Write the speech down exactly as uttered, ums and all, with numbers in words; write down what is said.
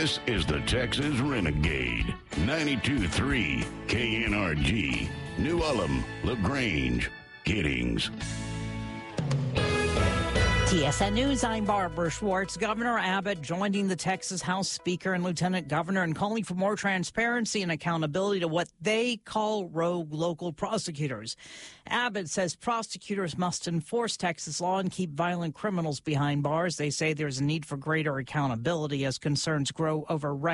This is the Texas Renegade. ninety-two point three K N R G. New Ulm, LaGrange, Giddings. T S N News, I'm Barbara Schwartz. Governor Abbott joining the Texas House Speaker and Lieutenant Governor and calling for more transparency and accountability to what they call rogue local prosecutors. Abbott says prosecutors must enforce Texas law and keep violent criminals behind bars. They say there's a need for greater accountability as concerns grow over